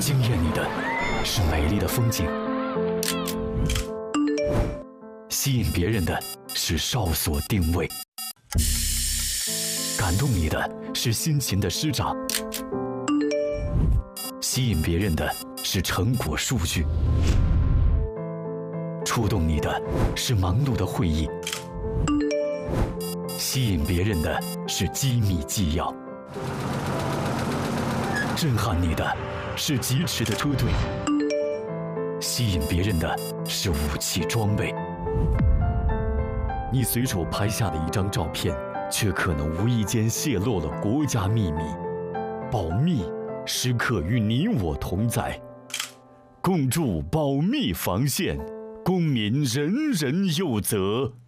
惊艳你的是美丽的风景，吸引别人的是哨所定位，感动你的是辛勤的施展，吸引别人的是成果数据，触动你的是忙碌的会议，吸引别人的是机密纪要，震撼你的是疾驰的车队，吸引别人的是武器装备。你随手拍下的一张照片，却可能无意间泄露了国家秘密。保密时刻与你我同在，共筑保密防线，公民人人有责。